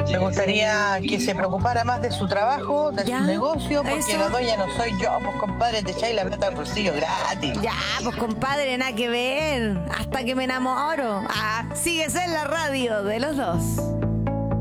Me gustaría que se preocupara más de su trabajo, de Ya, su negocio, porque eso. la dueña no soy yo, pues compadre, te echáis la plata al bolsillo gratis. Ya, pues compadre, nada que ver. Hasta que me enamoro. Ah, síguese en la radio de los dos.